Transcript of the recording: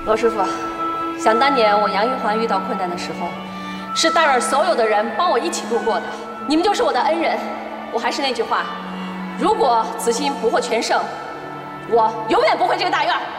罗师傅，想当年我杨玉环遇到困难的时候，是大院所有的人帮我一起度过的，你们就是我的恩人。我还是那句话，如果此心不获全胜，我永远不回这个大院。